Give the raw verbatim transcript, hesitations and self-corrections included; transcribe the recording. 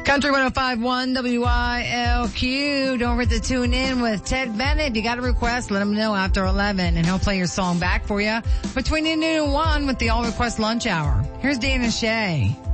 Country one oh five point one W I L Q. Don't forget to tune in with Ted Bennett. If you got a request, let him know after eleven, and he'll play your song back for you between noon and one with the All Request Lunch Hour. Here's Dana Shea.